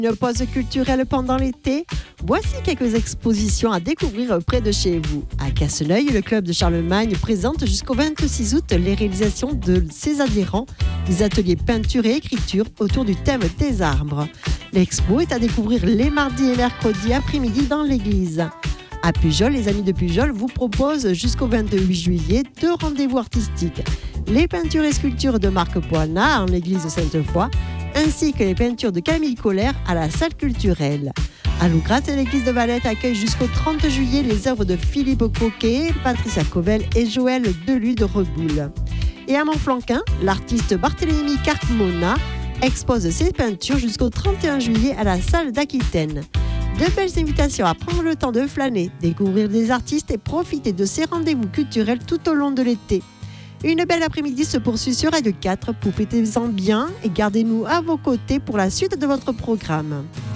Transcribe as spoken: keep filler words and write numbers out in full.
Une pause culturelle pendant l'été? Voici quelques expositions à découvrir près de chez vous. À Casseneuil, le club de Charlemagne présente jusqu'au vingt-six août les réalisations de ses adhérents, des ateliers peinture et écriture autour du thème des arbres. L'expo est à découvrir les mardis et mercredis après-midi dans l'église. À Pujol, les amis de Pujol vous proposent jusqu'au vingt-huit juillet deux rendez-vous artistiques. Les peintures et sculptures de Marc Poignard en l'église Sainte-Foy, ainsi que les peintures de Camille Colère à la salle culturelle. À Lougrat, l'église de Valette accueille jusqu'au trente juillet les œuvres de Philippe Coquet, Patricia Covel et Joël Delu de Reboul. Et à Montflanquin, l'artiste Barthélemy Carmona expose ses peintures jusqu'au trente et un juillet à la salle d'Aquitaine. De belles invitations à prendre le temps de flâner, découvrir des artistes et profiter de ces rendez-vous culturels tout au long de l'été. Une belle après-midi se poursuit sur Radio quatre. Profitez-en bien et gardez-nous à vos côtés pour la suite de votre programme.